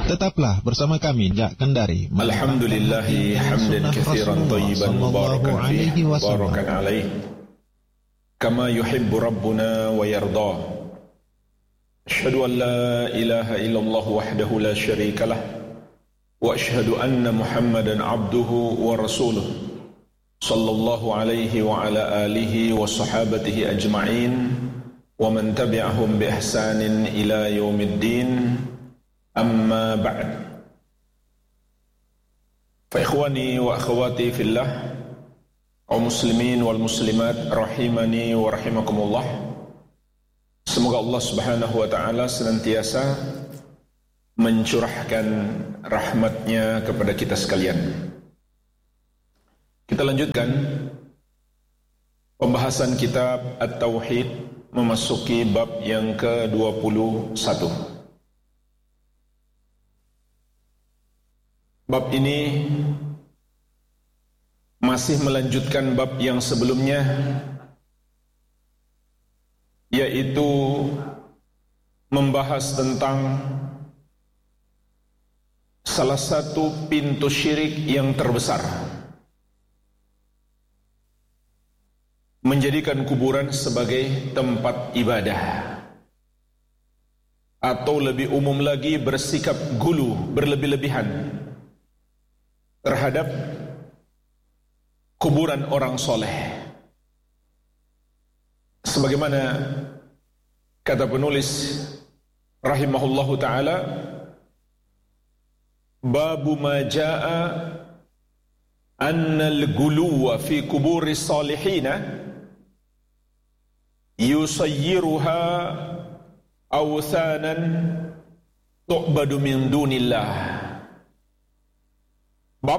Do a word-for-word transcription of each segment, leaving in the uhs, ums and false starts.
Tetaplah bersama kami Jak Kendari. Alhamdulillahi hamdan katsiran thayyiban mubarakan fihi barakan alaihi kama yuhibbu rabbuna wa yarda. Asyhadu an la ilaha illallah wahdahu la syarika lah wa asyhadu anna Muhammadan abduhu wa rasuluh sallallahu alaihi wa ala alihi wa sahabatihi ajma'in wa man tabi'ahum bi ihsanin ila yaumiddin. Amma ba'd. Fa ikhwani wa akhwati fillah, kaum muslimin wal muslimat rahimani wa rahimakumullah. Semoga Allah Subhanahu wa taala senantiasa mencurahkan rahmatnya kepada kita sekalian. Kita lanjutkan pembahasan kitab At-Tauhid, memasuki bab yang ke dua puluh satu. Bab ini masih melanjutkan bab yang sebelumnya, yaitu membahas tentang salah satu pintu syirik yang terbesar, menjadikan kuburan sebagai tempat ibadah, atau lebih umum lagi bersikap gulu, berlebih-lebihan terhadap kuburan orang soleh. Sebagaimana kata penulis rahimahullahu ta'ala, babu ma ja'a annal guluwa fi kuburi salihina yusayyiruha awthanan tu'badu min dunillah. Bab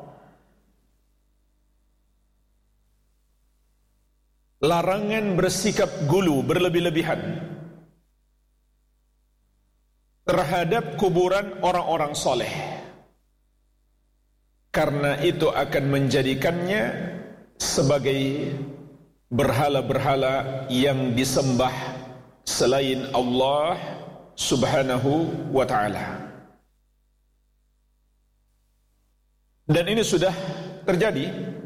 larangan bersikap gulu, berlebih-lebihan terhadap kuburan orang-orang soleh, karena itu akan menjadikannya sebagai berhala-berhala yang disembah selain Allah Subhanahu wa ta'ala. Dan ini sudah terjadi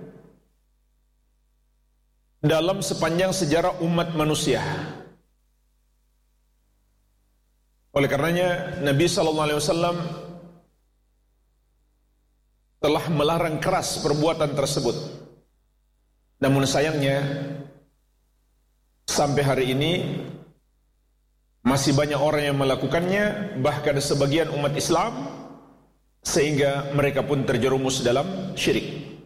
dalam sepanjang sejarah umat manusia. Oleh karenanya Nabi sallallahu alaihi wasallam telah melarang keras perbuatan tersebut. Namun sayangnya sampai hari ini masih banyak orang yang melakukannya, bahkan sebagian umat Islam, sehingga mereka pun terjerumus dalam syirik.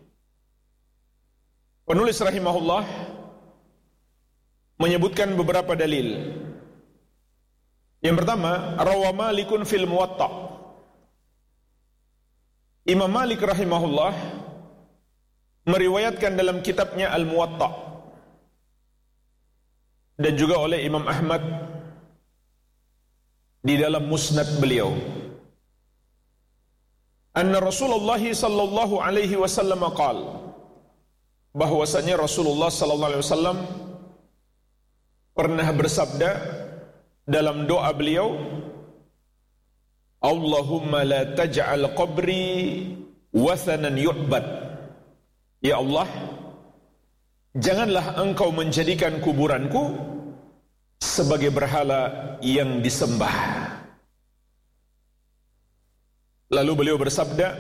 Penulis rahimahullah menyebutkan beberapa dalil. Yang pertama, rawa Malikun fil Muwatta. Imam Malik rahimahullah meriwayatkan dalam kitabnya Al-Muwatta, dan juga oleh Imam Ahmad di dalam musnad beliau, anna Rasulullah sallallahu alaihi wasallam qala, bahwasanya Rasulullah sallallahu alaihi wasallam pernah bersabda dalam doa beliau, Allahumma la taj'al qabri wathanan yu'bad. Ya Allah, janganlah engkau menjadikan kuburanku sebagai berhala yang disembah. Lalu beliau bersabda,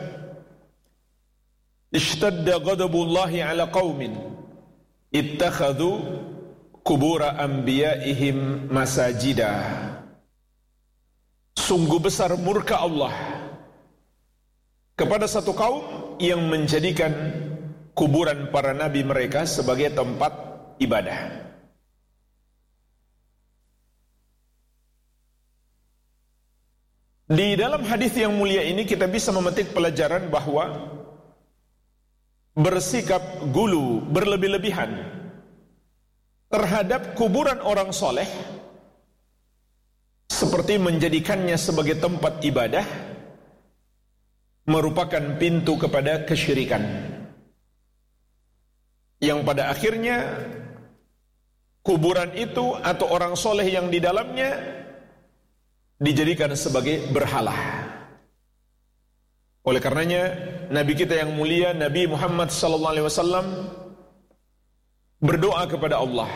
ishtadda ghadabullahi ala qaumin ittakhadhu kubura anbiya'ihim masajida. Sungguh besar murka Allah kepada satu kaum yang menjadikan kuburan para nabi mereka sebagai tempat ibadah. Di dalam hadis yang mulia ini kita bisa memetik pelajaran bahwa bersikap gulu, berlebih-lebihan terhadap kuburan orang soleh, seperti menjadikannya sebagai tempat ibadah, merupakan pintu kepada kesyirikan, yang pada akhirnya kuburan itu atau orang soleh yang di dalamnya dijadikan sebagai berhala. Oleh karenanya Nabi kita yang mulia Nabi Muhammad sallallahu alaihi wasallam berdoa kepada Allah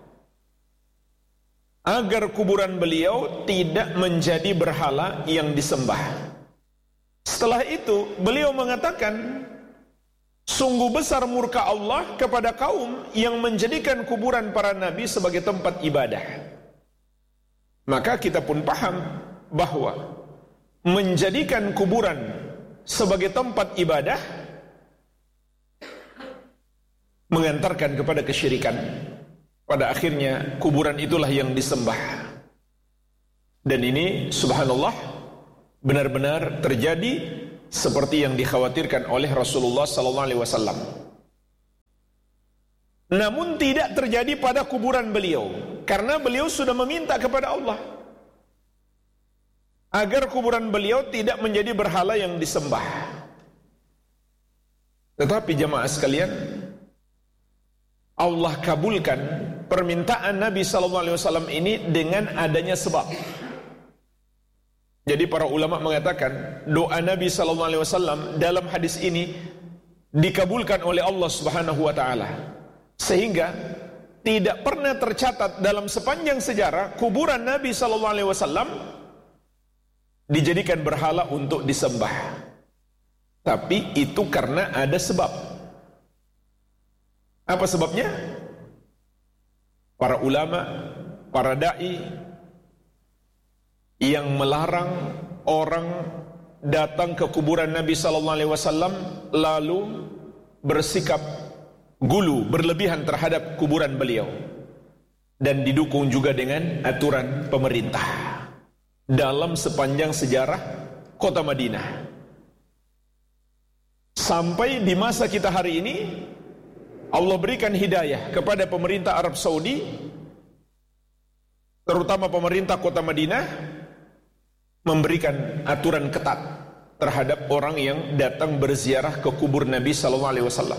agar kuburan beliau tidak menjadi berhala yang disembah. Setelah itu beliau mengatakan, sungguh besar murka Allah kepada kaum yang menjadikan kuburan para nabi sebagai tempat ibadah. Maka kita pun paham bahwa menjadikan kuburan sebagai tempat ibadah mengantarkan kepada kesyirikan. Pada akhirnya kuburan itulah yang disembah. Dan ini subhanallah benar-benar terjadi seperti yang dikhawatirkan oleh Rasulullah sallallahu alaihi wasallam. Namun tidak terjadi pada kuburan beliau, karena beliau sudah meminta kepada Allah agar kuburan beliau tidak menjadi berhala yang disembah. Tetapi jamaah sekalian, Allah kabulkan permintaan Nabi sallallahu alaihi wasallam ini dengan adanya sebab. Jadi para ulama mengatakan doa Nabi sallallahu alaihi wasallam dalam hadis ini dikabulkan oleh Allah Subhanahu wa taala. Sehingga tidak pernah tercatat dalam sepanjang sejarah kuburan Nabi sallallahu alaihi wasallam dijadikan berhala untuk disembah. Tapi itu karena ada sebab. Apa sebabnya? Para ulama, para da'i yang melarang orang datang ke kuburan Nabi sallallahu alaihi wasallam lalu bersikap gulu, berlebihan terhadap kuburan beliau, dan didukung juga dengan aturan pemerintah dalam sepanjang sejarah kota Madinah. Sampai di masa kita hari ini Allah berikan hidayah kepada pemerintah Arab Saudi, terutama pemerintah kota Madinah, memberikan aturan ketat terhadap orang yang datang berziarah ke kubur Nabi sallallahu alaihi wasallam.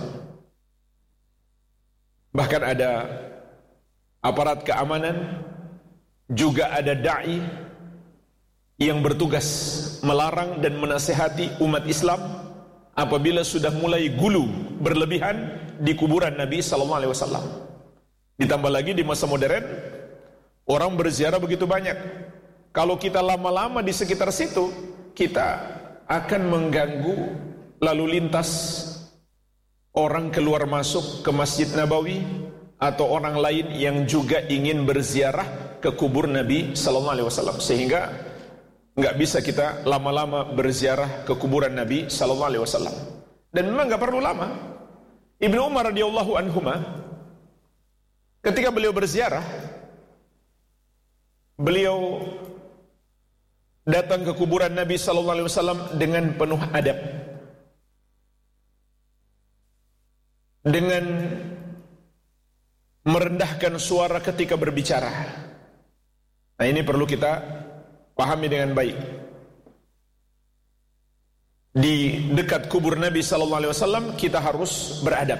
Bahkan ada aparat keamanan, juga ada dai yang bertugas melarang dan menasihati umat Islam apabila sudah mulai gulu berlebihan di kuburan Nabi sallallahu alaihi wasallam. Ditambah lagi di masa modern, orang berziarah begitu banyak. Kalau kita lama-lama di sekitar situ, kita akan mengganggu lalu lintas orang keluar masuk ke Masjid Nabawi atau orang lain yang juga ingin berziarah ke kubur Nabi sallallahu alaihi wasallam. Sehingga nggak bisa kita lama-lama berziarah ke kuburan Nabi sallallahu alaihi wasallam. Dan memang nggak perlu lama. Ibnu Umar radhiyallahu anhuma ketika beliau berziarah, beliau datang ke kuburan Nabi sallallahu alaihi wasallam dengan penuh adab, dengan merendahkan suara ketika berbicara. Nah, ini perlu kita pahami dengan baik. Di dekat kubur Nabi sallallahu alaihi wasallam kita harus beradab.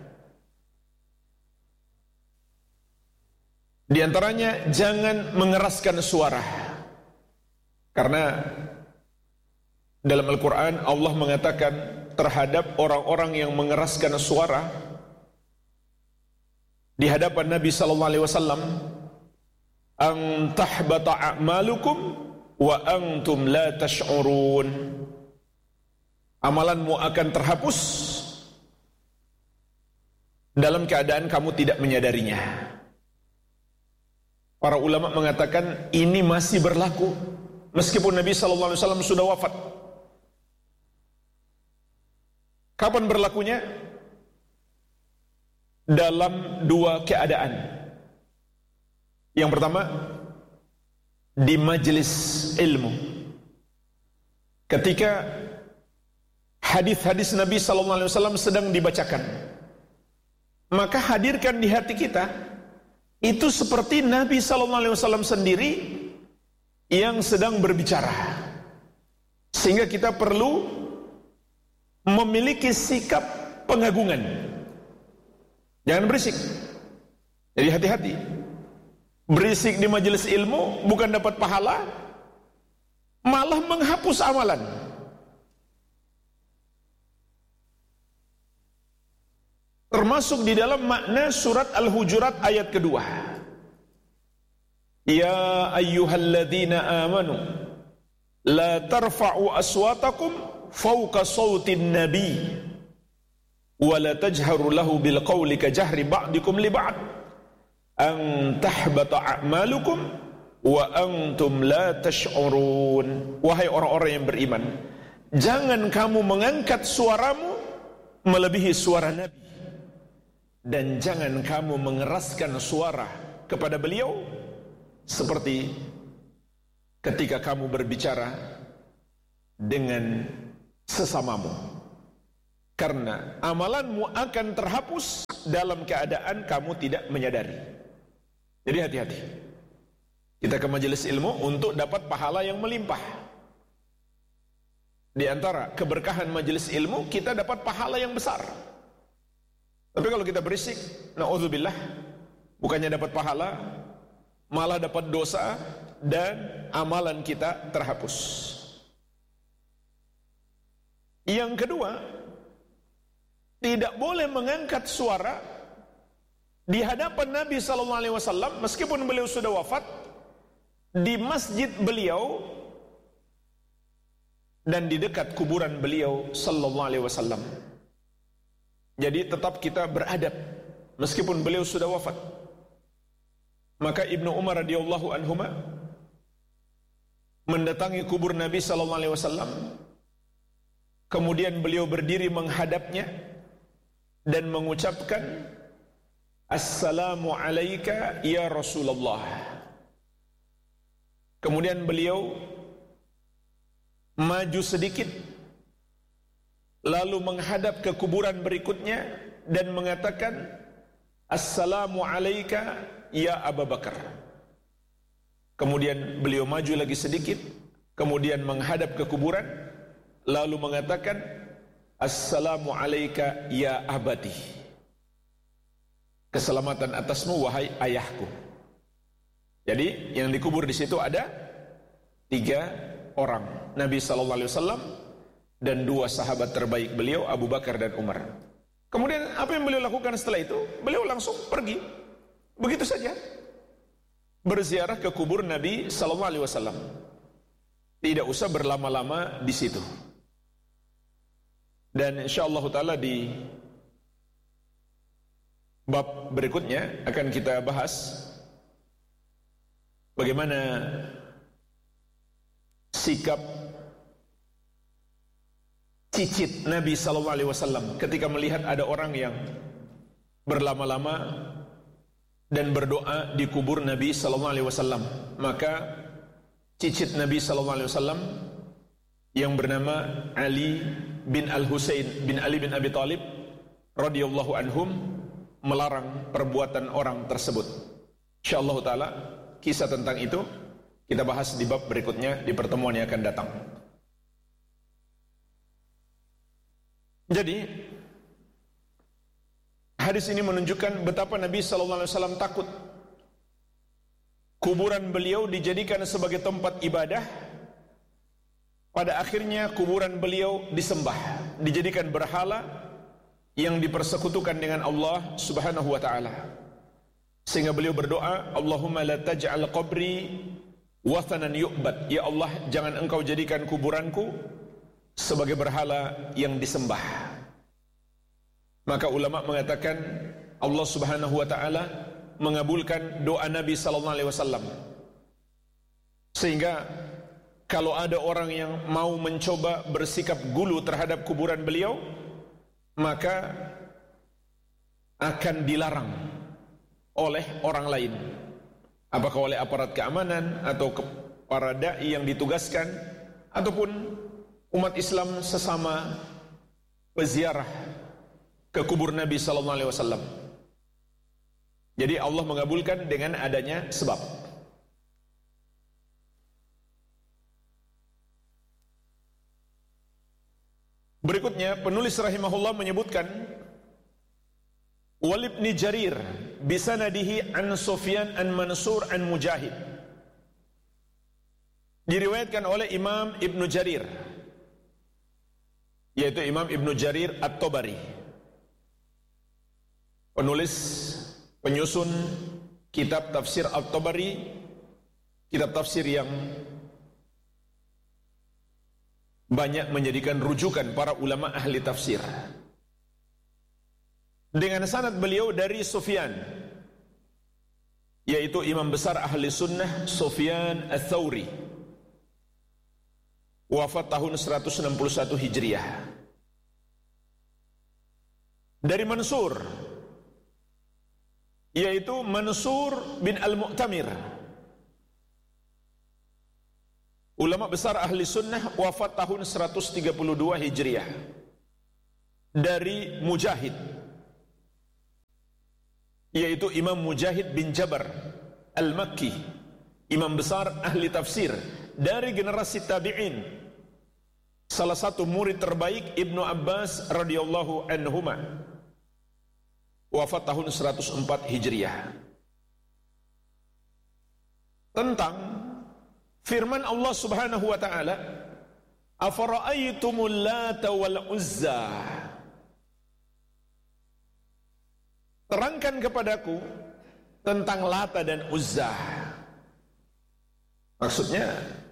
Di antaranya jangan mengeraskan suara. Karena dalam Al-Quran Allah mengatakan terhadap orang-orang yang mengeraskan suara di hadapan Nabi sallallahu alaihi wasallam, an tahbata a'malukum wa antum la tash'urun. Amalanmu akan terhapus dalam keadaan kamu tidak menyadarinya. Para ulama mengatakan ini masih berlaku meskipun Nabi sallallahu alaihi wasallam sudah wafat. Kapan berlakunya? Dalam dua keadaan. Yang pertama, di majelis ilmu. Ketika hadis-hadis Nabi sallallahu alaihi wasallam sedang dibacakan, maka hadirkan di hati kita itu seperti Nabi sallallahu alaihi wasallam sendiri yang sedang berbicara. Sehingga kita perlu memiliki sikap pengagungan. Jangan berisik. Jadi hati-hati. Berisik di majelis ilmu bukan dapat pahala, malah menghapus amalan. termasuk di dalam makna surat Al-Hujurat ayat kedua. Ya ayyuhalladzina amanu la tarfa'u aswatakum fawqa sawtin nabi wa la tajharu lahu bil qawli ka jahri ba'dikum li ba'd an tahbata a'malukum wa antum la tash'urun. Wahai orang-orang yang beriman, jangan kamu mengangkat suaramu melebihi suara Nabi, dan jangan kamu mengeraskan suara kepada beliau seperti ketika kamu berbicara dengan sesamamu, karena amalanmu akan terhapus dalam keadaan kamu tidak menyadari. Jadi hati-hati, kita ke majelis ilmu untuk dapat pahala yang melimpah. Di antara keberkahan majelis ilmu, kita dapat pahala yang besar. Tapi kalau kita berisik, na'udzubillah, bukannya dapat pahala, malah dapat dosa dan amalan kita terhapus. Yang kedua, tidak boleh mengangkat suara di hadapan Nabi sallallahu alaihi wasallam meskipun beliau sudah wafat, di masjid beliau dan di dekat kuburan beliau sallallahu alaihi wasallam. Jadi tetap kita beradab meskipun beliau sudah wafat. Maka Ibnu Umar radhiyallahu anhuma mendatangi kubur Nabi sallallahu alaihi wasallam. Kemudian beliau berdiri menghadapnya dan mengucapkan, Assalamu alayka ya Rasulullah. Kemudian beliau maju sedikit, lalu menghadap ke kuburan berikutnya dan mengatakan, Assalamu alayka ya Abu Bakar. Kemudian beliau maju lagi sedikit, kemudian menghadap ke kuburan, lalu mengatakan, Assalamu alayka ya abadi. Keselamatan atasmu wahai ayahku. Jadi yang dikubur di situ ada tiga orang, Nabi sallallahu alaihi wasallam dan dua sahabat terbaik beliau, Abu Bakar dan Umar. Kemudian apa yang beliau lakukan setelah itu? Beliau langsung pergi, begitu saja, berziarah ke kubur Nabi sallallahu alaihi wasallam. Tidak usah berlama-lama di situ. Dan insyaallah taala di bab berikutnya akan kita bahas bagaimana sikap cicit Nabi sallallahu alaihi wasallam ketika melihat ada orang yang berlama-lama dan berdoa di kubur Nabi sallallahu alaihi wasallam. Maka cicit Nabi sallallahu alaihi wasallam yang bernama Ali bin Al-Husain bin Ali bin Abi Thalib radhiyallahu anhum melarang perbuatan orang tersebut. Insyaallah taala kisah tentang itu kita bahas di bab berikutnya di pertemuan yang akan datang. Jadi hadis ini menunjukkan betapa Nabi sallallahu alaihi wasallam takut kuburan beliau dijadikan sebagai tempat ibadah. Pada akhirnya kuburan beliau disembah, dijadikan berhala yang dipersekutukan dengan Allah Subhanahu wa taala. Sehingga beliau berdoa, Allahumma la taj'al qabri wathanan yu'bad. Ya Allah, jangan engkau jadikan kuburanku sebagai berhala yang disembah. Maka ulama mengatakan Allah Subhanahu wa taala mengabulkan doa Nabi sallallahu alaihi wasallam. Sehingga kalau ada orang yang mau mencoba bersikap gulu terhadap kuburan beliau, maka akan dilarang oleh orang lain, apakah oleh aparat keamanan atau ke para dai yang ditugaskan ataupun umat Islam sesama peziarah ke kubur Nabi sallallahu alaihi wasallam. Jadi Allah mengabulkan dengan adanya sebab. Berikutnya penulis rahimahullah menyebutkan Walid bin Jarir bisanadihi an Sufyan an Mansur an Mujahid. Diriwayatkan oleh Imam Ibnu Jarir, yaitu Imam Ibnu Jarir At-Tabari. penulis penyusun kitab tafsir At-Tabari, kitab tafsir yang banyak menjadikan rujukan para ulama ahli tafsir. Dengan sanad beliau dari Sufyan, yaitu imam besar ahli sunnah Sufyan Ats-Tsauri, wafat tahun seratus enam puluh satu Hijriah. Dari Mansur, yaitu Mansur bin Al-Mu'tamir, ulama besar ahli sunnah, wafat tahun seratus tiga puluh dua Hijriah. Dari Mujahid, yaitu Imam Mujahid bin Jabar Al-Makki, imam besar ahli tafsir dari generasi tabi'in, salah satu murid terbaik Ibnu Abbas radhiyallahu anhuma, wafat tahun seratus empat Hijriah. Tentang firman Allah Subhanahu wa taala, "Afara'aytumul Lata wal Uzza?" Terangkan kepadaku tentang Lata dan Uzza. Maksudnya,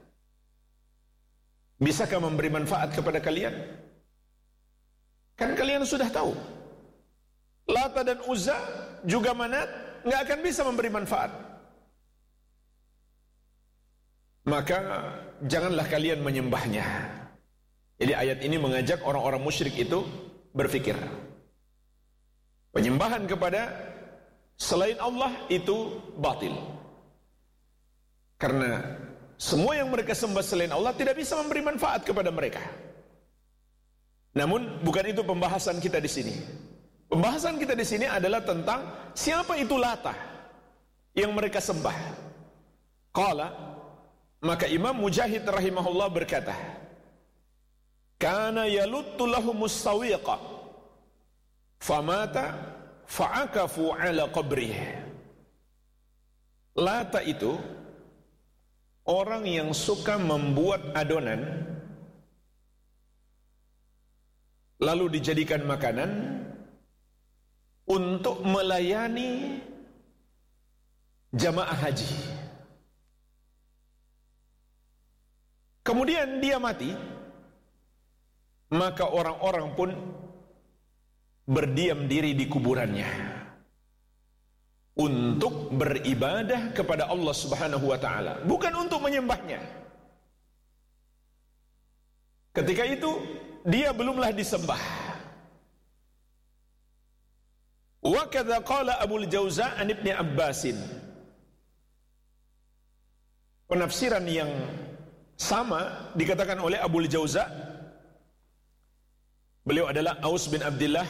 bisakah memberi manfaat kepada kalian? Kan kalian sudah tahu, Lata dan Uzza juga Manat nggak akan bisa memberi manfaat. Maka janganlah kalian menyembahnya. Jadi ayat ini mengajak orang-orang musyrik itu berpikir, penyembahan kepada selain Allah itu batil, karena semua yang mereka sembah selain Allah tidak bisa memberi manfaat kepada mereka. Namun bukan itu pembahasan kita di sini. Pembahasan kita di sini adalah tentang siapa itu Lata yang mereka sembah. Qala, maka Imam Mujahid rahimahullah berkata, kana yaluttu lahumus sawiqa famata fa'akafu ala qabrih. Lata itu orang yang suka membuat adonan lalu dijadikan makanan untuk melayani jamaah haji. Kemudian dia mati, maka orang-orang pun berdiam diri di kuburannya untuk beribadah kepada Allah Subhanahu wa taala, bukan untuk menyembahnya. Ketika itu dia belumlah disembah. Wa kadza qala Abul Jauza an Ibnu Abbasin. Penafsiran yang sama dikatakan oleh Abul Jauza. Beliau adalah Aus bin Abdullah,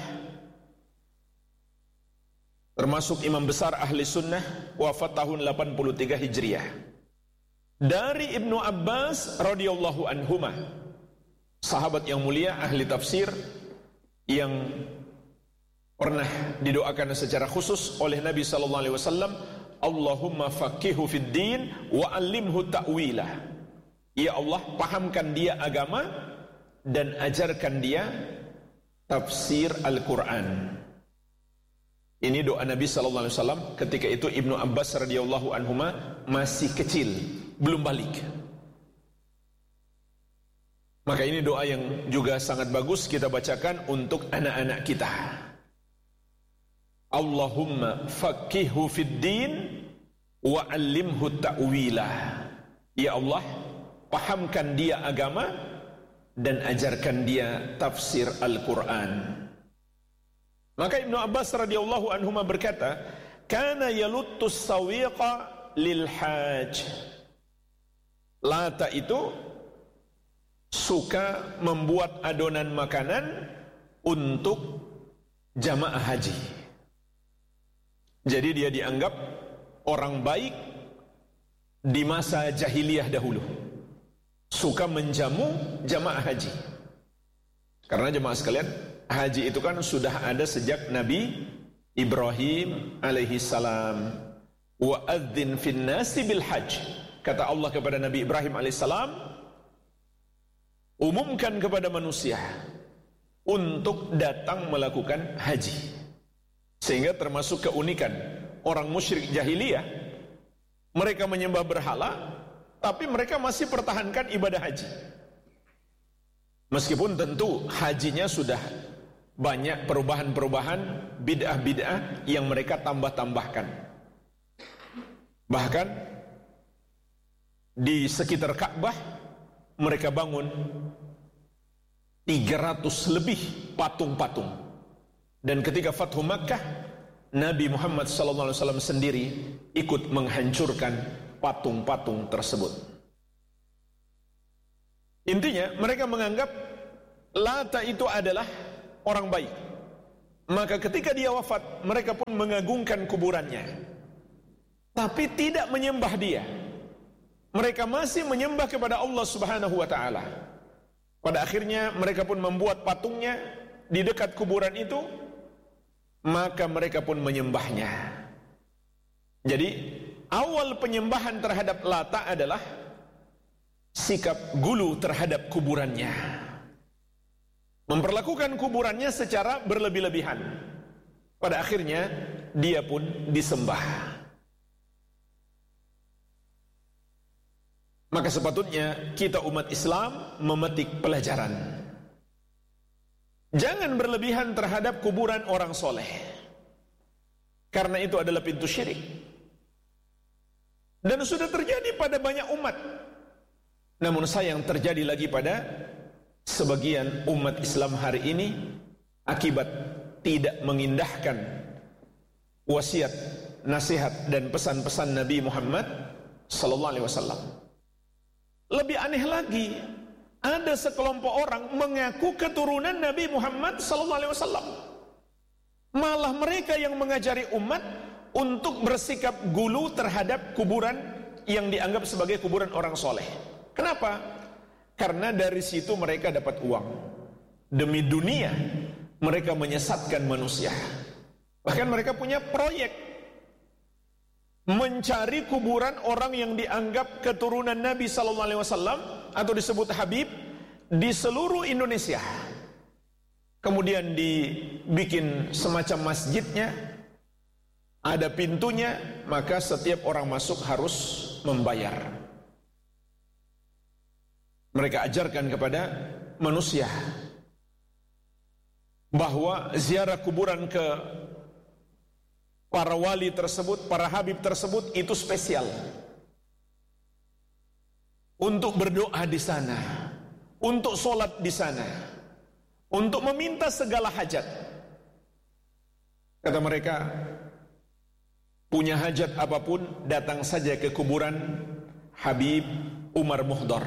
termasuk imam besar ahli sunnah, wafat tahun delapan puluh tiga Hijriah. Dari Ibnu Abbas radhiyallahu anhuma, sahabat yang mulia ahli tafsir yang pernah didoakan secara khusus oleh Nabi sallallahu alaihi wasallam, Allahumma faqihu fid din wa 'allimhu ta'wilah. Ya Allah, pahamkan dia agama dan ajarkan dia tafsir Al-Quran. Ini doa Nabi sallallahu alaihi wasallam ketika itu Ibnu Abbas radhiyallahu anhuma masih kecil, belum balik. Maka ini doa yang juga sangat bagus kita bacakan untuk anak-anak kita. Allahumma faqihu fid din wa 'allimhu ta'wilah. Ya Allah, pahamkan dia agama dan ajarkan dia tafsir Al-Quran. Maka Ibnu Abbas radhiyallahu anhuma berkata, kana yaluttus sawiqa lil haj. Lata itu suka membuat adonan makanan untuk jamaah haji. Jadi dia dianggap orang baik di masa jahiliyah dahulu, suka menjamu jamaah haji. Karena jemaah sekalian, haji itu kan sudah ada sejak Nabi Ibrahim alaihi salam. Wa adzin fin nasi bil hajj. Kata Allah kepada Nabi Ibrahim alaihi salam, umumkan kepada manusia untuk datang melakukan haji. Sehingga termasuk keunikan orang musyrik jahiliyah, mereka menyembah berhala, tapi mereka masih pertahankan ibadah haji. Meskipun tentu hajinya sudah banyak perubahan-perubahan, bid'ah-bid'ah yang mereka tambah-tambahkan. Bahkan di sekitar Ka'bah mereka bangun tiga ratus lebih patung-patung. Dan ketika Fathu Makkah, Nabi Muhammad sallallahu alaihi wasallam sendiri ikut menghancurkan patung-patung tersebut. Intinya mereka menganggap Lata itu adalah orang baik. Maka ketika dia wafat, mereka pun mengagungkan kuburannya, tapi tidak menyembah dia. Mereka masih menyembah kepada Allah Subhanahu wa ta'ala. Pada akhirnya mereka pun membuat patungnya di dekat kuburan itu, maka mereka pun menyembahnya. Jadi awal penyembahan terhadap Lata adalah sikap gulu terhadap kuburannya, memperlakukan kuburannya secara berlebih-lebihan. Pada akhirnya dia pun disembah. Maka sepatutnya kita umat Islam memetik pelajaran. Jangan berlebihan terhadap kuburan orang soleh, karena itu adalah pintu syirik. Dan sudah terjadi pada banyak umat. Namun sayang terjadi lagi pada sebagian umat Islam hari ini, akibat tidak mengindahkan wasiat, nasihat dan pesan-pesan Nabi Muhammad sallallahu alaihi wasallam. Lebih aneh lagi, ada sekelompok orang mengaku keturunan Nabi Muhammad sallallahu alaihi wasallam. Malah mereka yang mengajari umat untuk bersikap gulu terhadap kuburan yang dianggap sebagai kuburan orang soleh. Kenapa? Karena dari situ mereka dapat uang. Demi dunia mereka menyesatkan manusia. Bahkan mereka punya proyek mencari kuburan orang yang dianggap keturunan Nabi sallallahu alaihi wasallam atau disebut Habib di seluruh Indonesia. Kemudian dibikin semacam masjidnya, ada pintunya, maka setiap orang masuk harus membayar. Mereka ajarkan kepada manusia bahwa ziarah kuburan ke para wali tersebut, para habib tersebut itu spesial. Untuk berdoa di sana, untuk sholat di sana, untuk meminta segala hajat. Kata mereka, punya hajat apapun, datang saja ke kuburan Habib Umar Muhdar.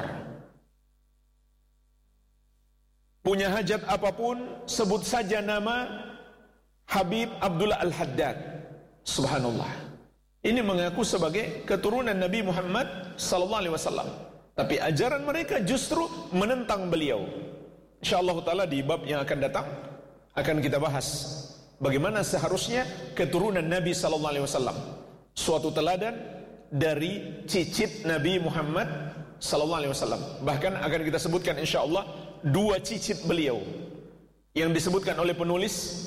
Punya hajat apapun, sebut saja nama Habib Abdullah Al-Haddad. Subhanallah. Ini mengaku sebagai keturunan Nabi Muhammad sallallahu alaihi wasallam, tapi ajaran mereka justru menentang beliau. Insyaallah taala di bab yang akan datang akan kita bahas bagaimana seharusnya keturunan Nabi sallallahu alaihi wasallam, suatu teladan dari cicit Nabi Muhammad sallallahu alaihi wasallam. Bahkan akan kita sebutkan insyaallah dua cicit beliau yang disebutkan oleh penulis,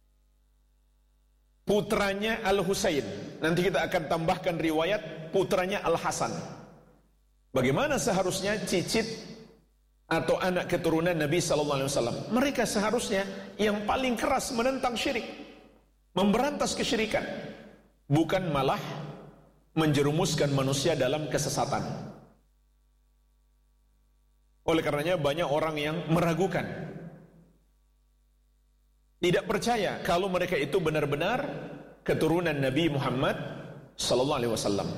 putranya Al-Husain. Nanti kita akan tambahkan riwayat putranya Al-Hasan. Bagaimana seharusnya cicit atau anak keturunan Nabi sallallahu alaihi wasallam. Mereka seharusnya yang paling keras menentang syirik, memberantas kesyirikan, bukan malah menjerumuskan manusia dalam kesesatan. Oleh karenanya banyak orang yang meragukan, tidak percaya kalau mereka itu benar-benar keturunan Nabi Muhammad sallallahu alaihi wasallam.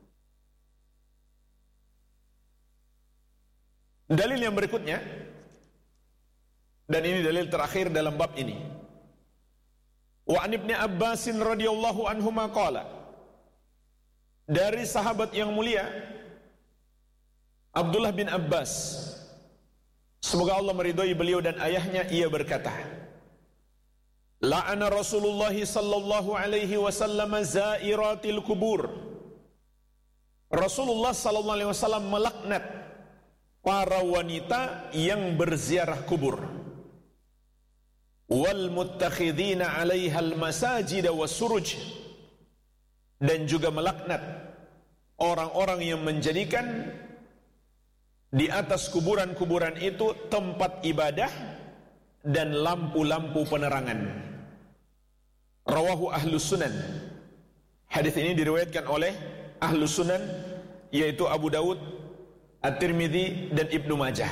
Dalil yang berikutnya, dan ini dalil terakhir dalam bab ini. Wa an Ibnu Abbas radhiyallahu anhuma qala, dari sahabat yang mulia Abdullah bin Abbas, semoga Allah meridhai beliau dan ayahnya, ia berkata, la'ana Rasulullah sallallahu alaihi wasallam zairatil kubur. Rasulullah sallallahu alaihi wasallam melaknat para wanita yang berziarah kubur. wal muttakhidina 'alaiha al-masajid was-suruj, dan juga melaknat orang-orang yang menjadikan di atas kuburan-kuburan itu tempat ibadah dan lampu-lampu penerangan. Rawahu Ahlus Sunan. Hadis ini diriwayatkan oleh Ahlus Sunan, yaitu Abu Daud, At-Tirmidzi, dan Ibnu Majah.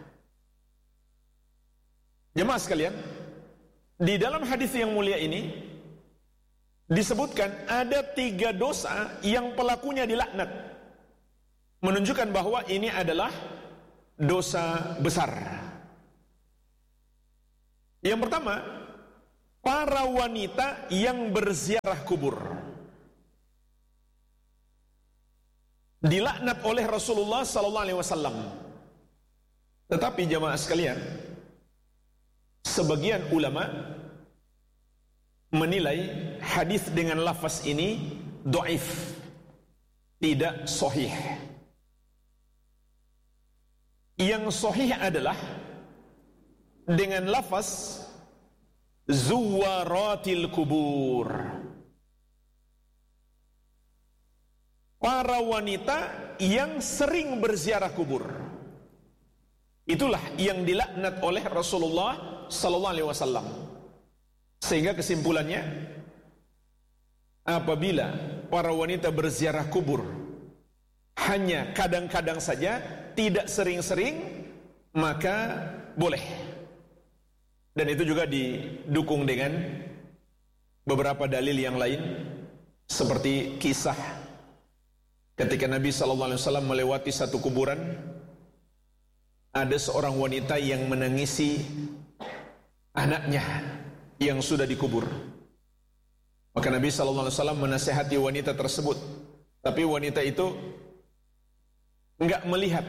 Jemaah sekalian, di dalam hadis yang mulia ini disebutkan ada tiga dosa yang pelakunya dilaknat, menunjukkan bahwa ini adalah dosa besar. Yang pertama, para wanita yang berziarah kubur dilaknat oleh Rasulullah sallallahu alaihi wasallam. Tetapi jemaah sekalian, sebagian ulama menilai hadis dengan lafaz ini dhaif, tidak sahih. Yang sahih adalah dengan lafaz zuwaratil kubur, para wanita yang sering berziarah kubur. Itulah yang dilaknat oleh Rasulullah sallallahu alaihi wasallam. Sehingga kesimpulannya, apabila para wanita berziarah kubur hanya kadang-kadang saja, tidak sering-sering, maka boleh. Dan itu juga didukung dengan beberapa dalil yang lain, seperti kisah ketika Nabi sallallahu alaihi wasallam melewati satu kuburan, ada seorang wanita yang menangisi anaknya yang sudah dikubur. Maka Nabi sallallahu alaihi wasallam menasihati wanita tersebut, tapi wanita itu enggak melihat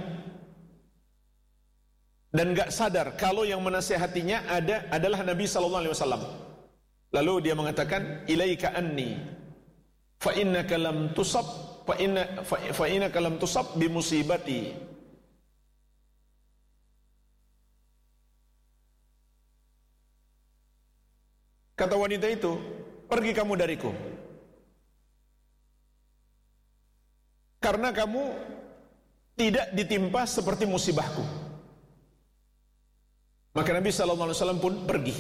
dan enggak sadar kalau yang menasihatinya ada adalah Nabi sallallahu alaihi wasallam. Lalu dia mengatakan, ilaika anni fa innaka lam tusab fa inna fa innaka lam tusab bi musibati. Kata wanita itu, pergi kamu dariku, karena kamu tidak ditimpa seperti musibahku. Maka Nabi sallallahu alaihi wasallam pun pergi.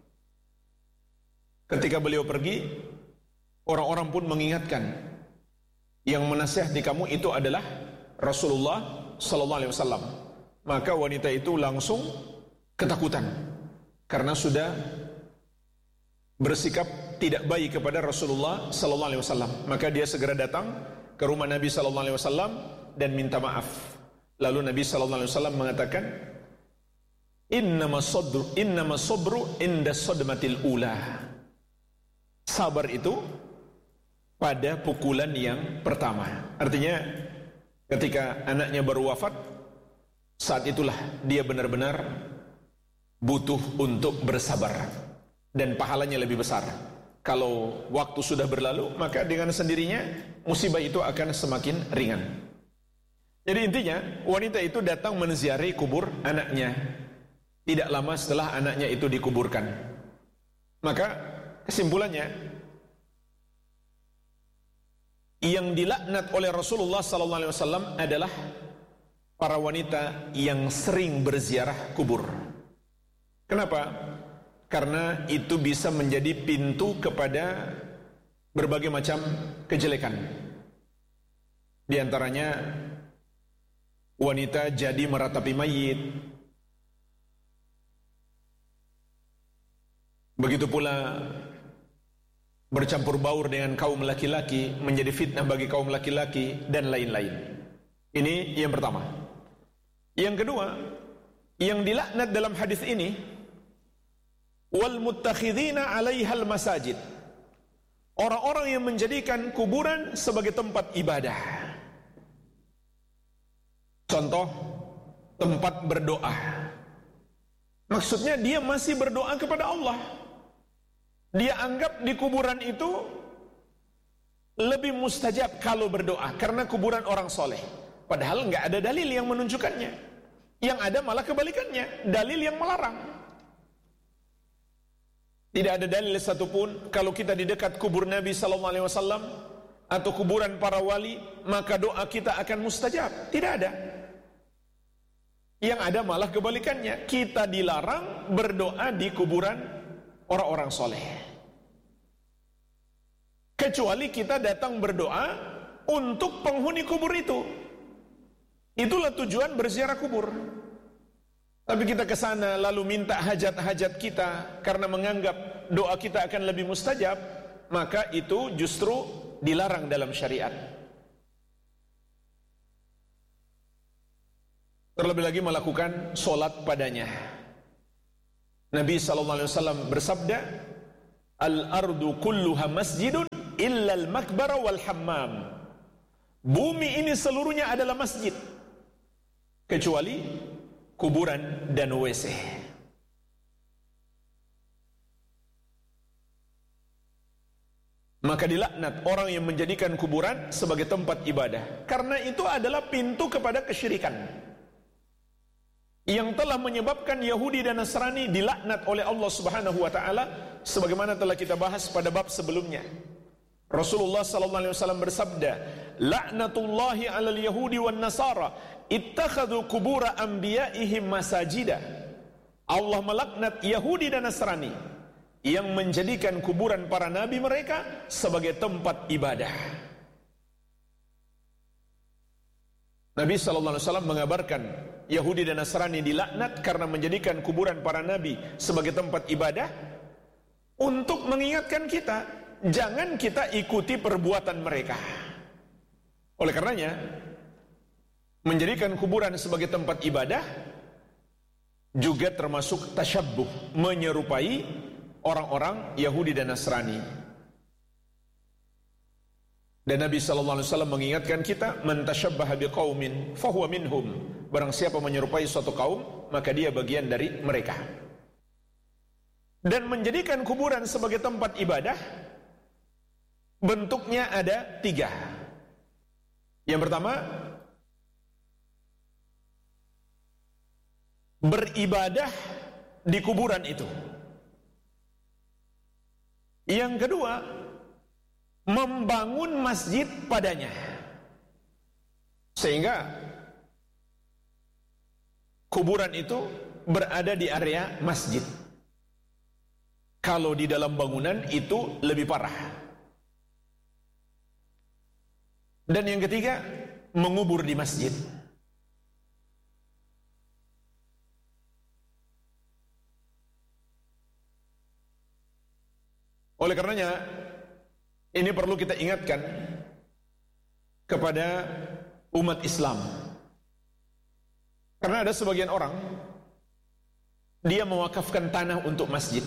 Ketika beliau pergi, orang-orang pun mengingatkan, yang menasihati kamu itu adalah Rasulullah sallallahu alaihi wasallam. Maka wanita itu langsung ketakutan karena sudah bersikap tidak baik kepada Rasulullah sallallahu alaihi wasallam. Maka dia segera datang ke rumah Nabi sallallahu alaihi wasallam dan minta maaf. Lalu Nabi sallallahu alaihi wasallam mengatakan, Innama sabru innama sabru inda sadmatil ula. Sabar itu pada pukulan yang pertama. Artinya ketika anaknya baru wafat, saat itulah dia benar-benar butuh untuk bersabar, dan pahalanya lebih besar. Kalau waktu sudah berlalu, maka dengan sendirinya musibah itu akan semakin ringan. Jadi intinya, wanita itu datang menziarahi kubur anaknya tidak lama setelah anaknya itu dikuburkan. Maka kesimpulannya, yang dilaknat oleh Rasulullah sallallahu alaihi wasallam adalah para wanita yang sering berziarah kubur. Kenapa? Karena itu bisa menjadi pintu kepada berbagai macam kejelekan. Di antaranya wanita jadi meratapi mayit. Begitu pula bercampur baur dengan kaum laki-laki, menjadi fitnah bagi kaum laki-laki, dan lain-lain. Ini yang pertama. Yang kedua, yang dilaknat dalam hadis ini, wal muttakhidina 'alaihal masajid, orang-orang yang menjadikan kuburan sebagai tempat ibadah. Contoh, tempat berdoa. Maksudnya dia masih berdoa kepada Allah. Dia anggap di kuburan itu lebih mustajab kalau berdoa, karena kuburan orang soleh. Padahal nggak ada dalil yang menunjukkannya. Yang ada malah kebalikannya, dalil yang melarang. Tidak ada dalil satupun kalau kita di dekat kubur Nabi sallallahu alaihi wasallam atau kuburan para wali, maka doa kita akan mustajab. Tidak ada. Yang ada malah kebalikannya, kita dilarang berdoa di kuburan orang-orang soleh. Kecuali kita datang berdoa untuk penghuni kubur itu. Itulah tujuan berziarah kubur. Tapi kita ke sana lalu minta hajat-hajat kita karena menganggap doa kita akan lebih mustajab, maka itu justru dilarang dalam syariat. Terlebih lagi melakukan solat padanya. Nabi sallallahu alaihi wasallam bersabda, "Al-ardu kulluha masjidun illa al-makbara wal hammam." Bumi ini seluruhnya adalah masjid kecuali kuburan dan W C. Maka dilaknat orang yang menjadikan kuburan sebagai tempat ibadah, karena itu adalah pintu kepada kesyirikan yang telah menyebabkan Yahudi dan Nasrani dilaknat oleh Allah Subhanahu wa taala, sebagaimana telah kita bahas pada bab sebelumnya. Rasulullah sallallahu alaihi wasallam bersabda, "La'natullahi 'alal yahudi wan nasara ittakhadhu qubur anbiya'ihim masajida." Allah melaknat Yahudi dan Nasrani yang menjadikan kuburan para nabi mereka sebagai tempat ibadah. Nabi sallallahu alaihi wasallam mengabarkan Yahudi dan Nasrani dilaknat karena menjadikan kuburan para nabi sebagai tempat ibadah, untuk mengingatkan kita jangan kita ikuti perbuatan mereka. Oleh karenanya, menjadikan kuburan sebagai tempat ibadah juga termasuk tasyabbuh, menyerupai orang-orang Yahudi dan Nasrani. Dan Nabi sallallahu alaihi wasallam mengingatkan kita, "Man tasyabbaha biqaumin fahuwa minhum." Barang siapa menyerupai suatu kaum, maka dia bagian dari mereka. Dan menjadikan kuburan sebagai tempat ibadah bentuknya ada tiga. Yang pertama, beribadah di kuburan itu. Yang kedua, membangun masjid padanya, sehingga kuburan itu berada di area masjid. Kalau di dalam bangunan itu lebih parah. Dan yang ketiga, mengubur di masjid. Oleh karenanya, ini perlu kita ingatkan kepada umat Islam. Karena ada sebagian orang, dia mewakafkan tanah untuk masjid.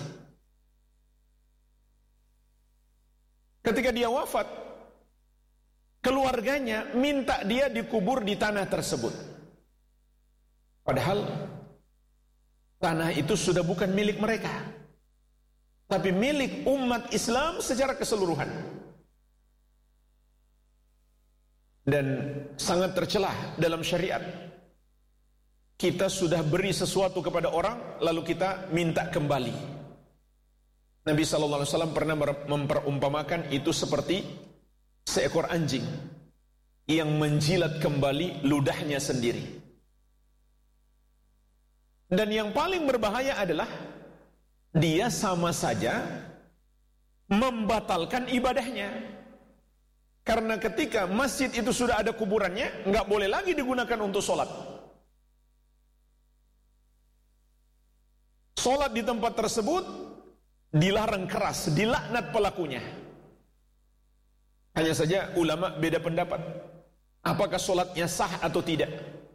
Ketika dia wafat, keluarganya minta dia dikubur di tanah tersebut. Padahal tanah itu sudah bukan milik mereka, tapi milik umat Islam secara keseluruhan. Dan sangat tercelah dalam syariat, kita sudah beri sesuatu kepada orang lalu kita minta kembali. Nabi sallallahu alaihi wasallam pernah memperumpamakan itu seperti seekor anjing yang menjilat kembali ludahnya sendiri. Dan yang paling berbahaya adalah dia sama saja membatalkan ibadahnya. Karena ketika masjid itu sudah ada kuburannya, nggak boleh lagi digunakan untuk sholat. Sholat di tempat tersebut dilarang keras, dilaknat pelakunya. Hanya saja ulama beda pendapat, apakah sholatnya sah atau tidak.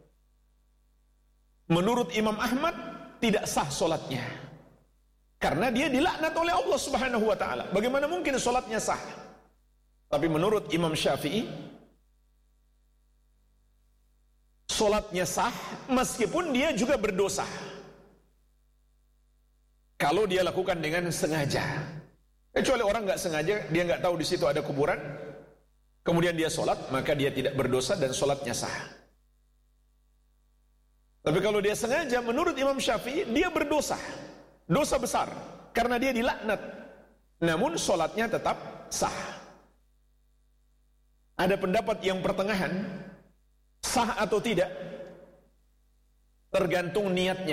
Menurut Imam Ahmad, tidak sah sholatnya, karena dia dilaknat oleh Allah Subhanahu wa ta'ala. Bagaimana mungkin sholatnya sah? Tapi menurut Imam Syafi'i, sholatnya sah meskipun dia juga berdosa. Kalau dia lakukan dengan sengaja. Kecuali orang nggak sengaja, dia nggak tahu di situ ada kuburan, kemudian dia sholat, maka dia tidak berdosa dan sholatnya sah. Tapi kalau dia sengaja, menurut Imam Syafi'i, dia berdosa, dosa besar. karena dia dilaknat, namun sholatnya tetap sah. Ada pendapat yang pertengahan, sah atau tidak tergantung niatnya.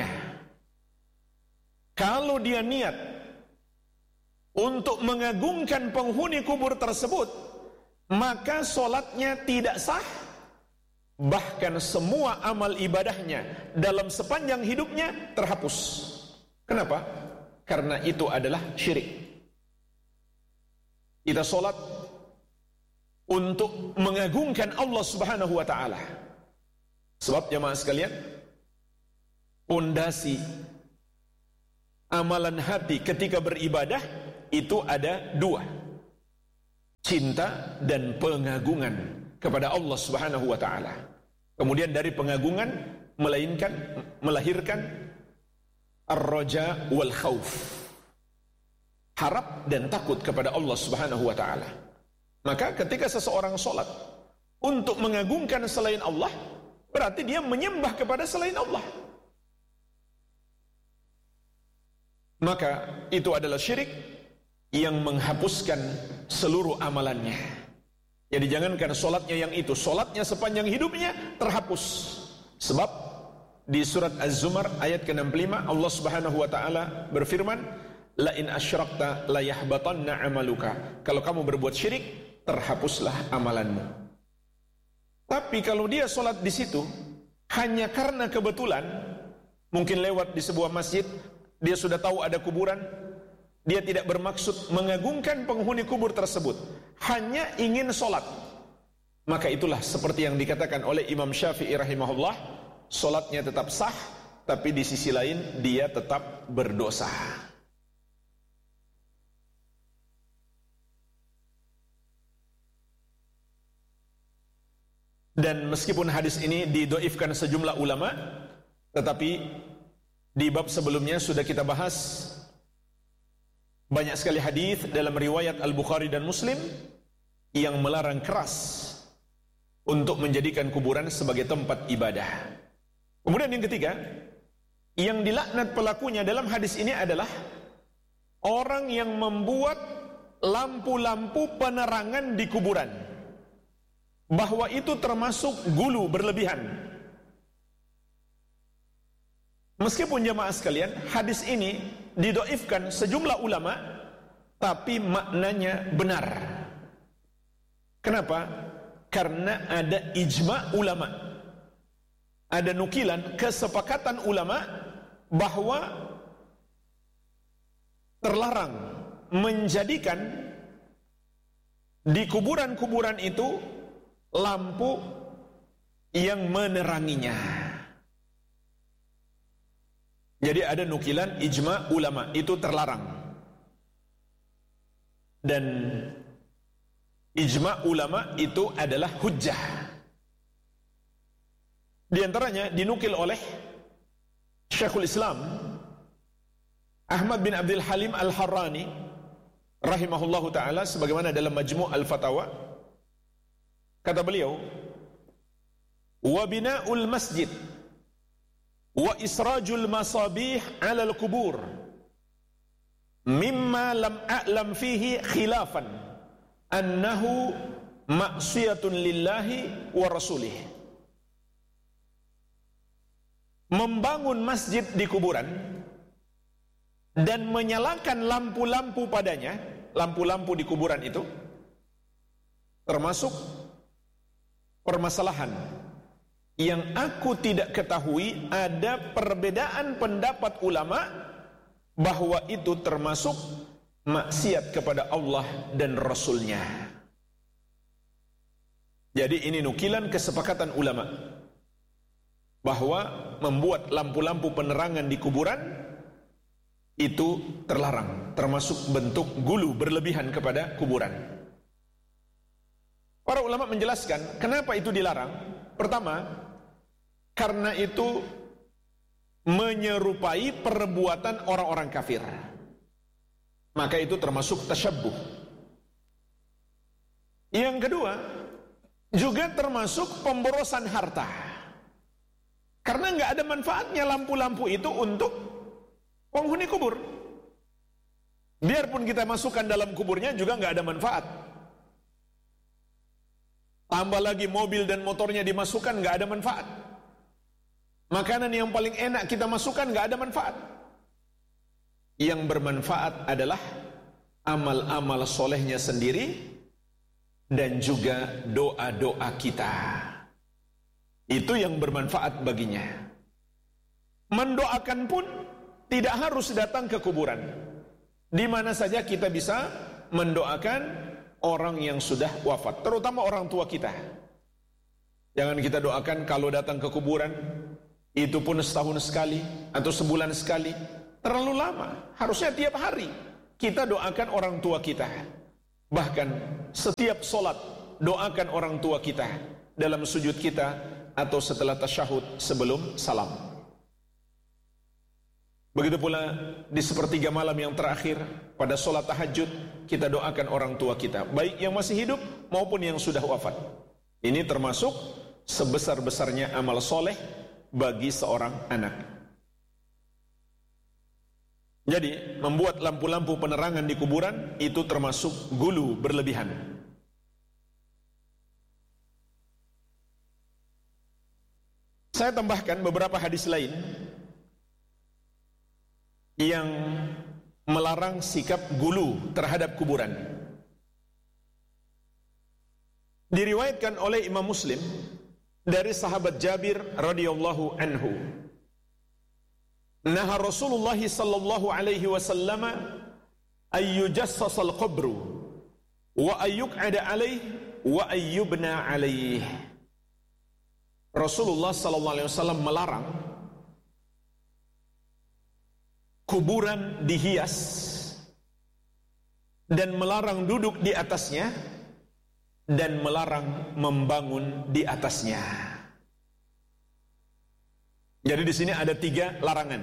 Kalau dia niat untuk mengagungkan penghuni kubur tersebut, maka sholatnya tidak sah. Bahkan semua amal ibadahnya dalam sepanjang hidupnya terhapus. Kenapa? Karena itu adalah syirik. Kita sholat untuk mengagungkan Allah Subhanahu wa ta'ala. Sebab jemaah sekalian, pondasi amalan hati ketika beribadah itu ada dua: cinta dan pengagungan kepada Allah Subhanahu wa ta'ala. Kemudian dari pengagungan melainkan melahirkan ar-raja wal khauf, harap dan takut kepada Allah Subhanahu wa ta'ala. Maka ketika seseorang sholat untuk mengagungkan selain Allah, berarti dia menyembah kepada selain Allah. Maka itu adalah syirik yang menghapuskan seluruh amalannya. Jadi jangankan sholatnya yang itu, sholatnya sepanjang hidupnya terhapus. Sebab di surat Az-Zumar ayat ke enam puluh lima Allah Subhanahu wa ta'ala berfirman, la in asyrakta la yahbatanna amaluka. Kalau kamu berbuat syirik, terhapuslah amalanmu. Tapi kalau dia sholat di situ hanya karena kebetulan, mungkin lewat di sebuah masjid, dia sudah tahu ada kuburan, dia tidak bermaksud mengagungkan penghuni kubur tersebut, hanya ingin sholat, maka itulah seperti yang dikatakan oleh Imam Syafi'i rahimahullah, sholatnya tetap sah, tapi di sisi lain dia tetap berdosa. Dan meskipun hadis ini didoifkan sejumlah ulama, tetapi di bab sebelumnya sudah kita bahas banyak sekali hadis dalam riwayat Al-Bukhari dan Muslim yang melarang keras untuk menjadikan kuburan sebagai tempat ibadah. Kemudian yang ketiga, yang dilaknat pelakunya dalam hadis ini adalah orang yang membuat lampu-lampu penerangan di kuburan, bahwa itu termasuk gulu berlebihan. Meskipun jemaah sekalian, hadis ini didoifkan sejumlah ulama, tapi maknanya benar. Kenapa? Karena ada ijma ulama, ada nukilan kesepakatan ulama bahwa terlarang menjadikan di kuburan-kuburan itu lampu yang meneranginya. Jadi ada nukilan ijma ulama, itu terlarang. Dan ijma ulama itu adalah hujjah. Di antaranya dinukil oleh Syekhul Islam Ahmad bin Abdul Halim Al-Harrani rahimahullahu ta'ala, sebagaimana dalam Majmu' Al-Fatawa, kata beliau, wa bina'ul masjid wa israjul masabih alal kubur mimma lam a'lam fihi khilafan annahu maksiyatun lillahi wa rasulih. Membangun masjid di kuburan dan menyalakan lampu-lampu padanya, lampu-lampu di kuburan itu, termasuk permasalahan yang aku tidak ketahui. Ada perbedaan pendapat ulama bahwa itu termasuk maksiat kepada Allah dan Rasulnya. Jadi ini nukilan kesepakatan ulama bahwa membuat lampu-lampu penerangan di kuburan itu terlarang, termasuk bentuk gulu berlebihan kepada kuburan. Para ulama menjelaskan kenapa itu dilarang. Pertama, karena itu menyerupai perbuatan orang-orang kafir, maka itu termasuk tasyabbuh. Yang kedua, juga termasuk pemborosan harta, karena nggak ada manfaatnya lampu-lampu itu untuk penghuni kubur. Biarpun kita masukkan dalam kuburnya juga nggak ada manfaat. Tambah lagi mobil dan motornya dimasukkan, nggak ada manfaat. Makanan yang paling enak kita masukkan, nggak ada manfaat. Yang bermanfaat adalah amal-amal solehnya sendiri dan juga doa-doa kita. Itu yang bermanfaat baginya. Mendoakan pun tidak harus datang ke kuburan. Di mana saja kita bisa mendoakan orang yang sudah wafat, terutama orang tua kita. Jangan kita doakan kalau datang ke kuburan, itu pun setahun sekali atau sebulan sekali. Terlalu lama. Harusnya tiap hari kita doakan orang tua kita. Bahkan setiap solat doakan orang tua kita dalam sujud kita atau setelah tasyahud sebelum salam. Begitu pula di sepertiga malam yang terakhir pada solat tahajud kita doakan orang tua kita, baik yang masih hidup maupun yang sudah wafat. Ini termasuk sebesar-besarnya amal soleh bagi seorang anak. Jadi membuat lampu-lampu penerangan di kuburan itu termasuk gulu berlebihan. Saya tambahkan beberapa hadis lain yang melarang sikap gulu terhadap kuburan. Diriwayatkan oleh Imam Muslim dari sahabat Jabir radhiyallahu anhu, naha Rasulullah sallallahu alaihi wasallam ayyujassas al-qabru wa ayyuq'ada alaihi wa ayyubna alaihi. Rasulullah sallallahu alaihi wasallam melarang kuburan dihias dan melarang duduk di atasnya dan melarang membangun di atasnya. Jadi di sini ada tiga larangan.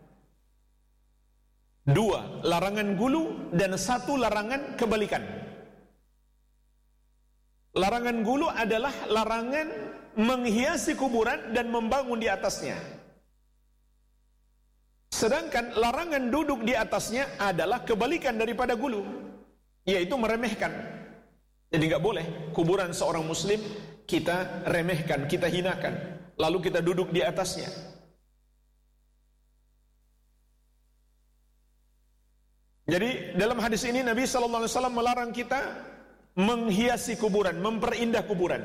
Dua larangan gulu dan satu larangan kebalikan. Larangan gulu adalah larangan menghiasi kuburan dan membangun di atasnya. Sedangkan larangan duduk di atasnya adalah kebalikan daripada gulu, yaitu meremehkan. Jadi nggak boleh kuburan seorang muslim kita remehkan, kita hinakan, lalu kita duduk di atasnya. Jadi dalam hadis ini Nabi sallallahu alaihi wasallam melarang kita menghiasi kuburan, memperindah kuburan.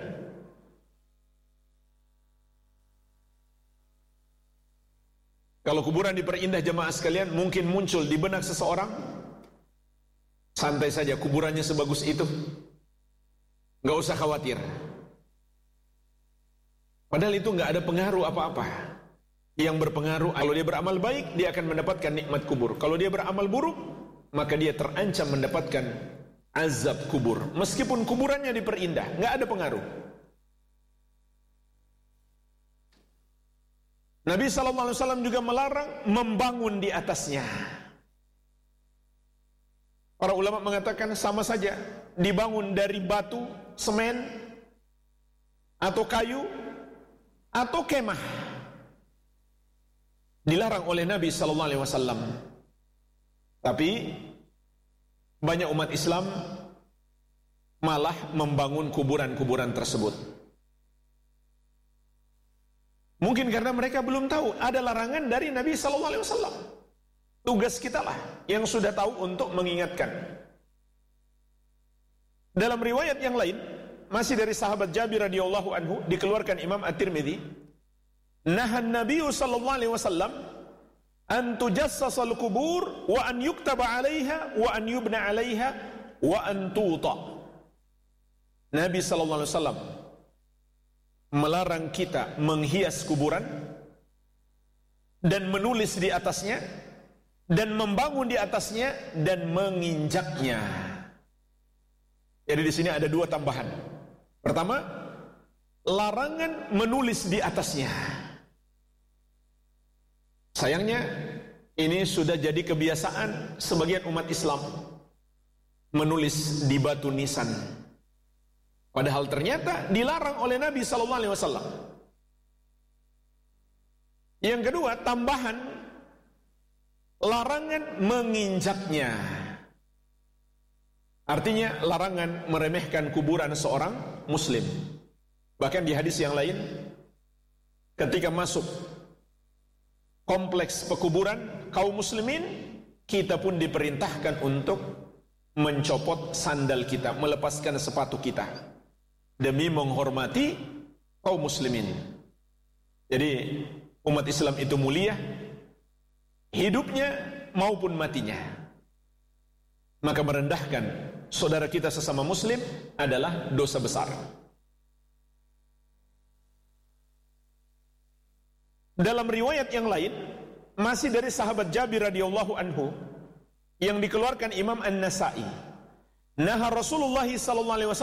Kalau kuburan diperindah jemaah sekalian, mungkin muncul di benak seseorang, santai saja, kuburannya sebagus itu, nggak usah khawatir. Padahal itu nggak ada pengaruh apa-apa. Yang berpengaruh, kalau dia beramal baik, dia akan mendapatkan nikmat kubur. Kalau dia beramal buruk, maka dia terancam mendapatkan azab kubur. Meskipun kuburannya diperindah, nggak ada pengaruh. Nabi sallallahu alaihi wasallam juga melarang membangun di atasnya. Para ulama mengatakan sama saja, dibangun dari batu, semen, atau kayu, atau kemah. Dilarang oleh Nabi sallallahu alaihi wasallam. Tapi banyak umat Islam malah membangun kuburan-kuburan tersebut. Mungkin karena mereka belum tahu ada larangan dari Nabi sallallahu alaihi wasallam. Tugas kitalah yang sudah tahu untuk mengingatkan. Dalam riwayat yang lain, masih dari sahabat Jabir radhiyallahu anhu, dikeluarkan Imam At-Tirmidzi, nahan Nabi sallallahu alaihi wasallam an tujassasal kubur wa an yuktaba 'alaiha wa an yubna 'alaiha wa an tuta. Nabi sallallahu alaihi wasallam melarang kita menghias kuburan dan menulis di atasnya dan membangun di atasnya dan menginjaknya. Jadi di sini ada dua tambahan. Pertama, larangan menulis di atasnya. Sayangnya ini sudah jadi kebiasaan sebagian umat Islam menulis di batu nisan. Padahal ternyata dilarang oleh Nabi sallallahu alaihi wasallam. Yang kedua, tambahan larangan menginjaknya. Artinya larangan meremehkan kuburan seorang muslim. Bahkan di hadis yang lain, ketika masuk kompleks pekuburan kaum muslimin, kita pun diperintahkan untuk mencopot sandal kita, melepaskan sepatu kita, demi menghormati kaum muslimin. Jadi umat Islam itu mulia, hidupnya maupun matinya. Maka merendahkan saudara kita sesama muslim adalah dosa besar. Dalam riwayat yang lain, masih dari sahabat Jabir radhiyallahu anhu, yang dikeluarkan Imam An-Nasa'i, naha Rasulullah sallallahu alaihi wasallam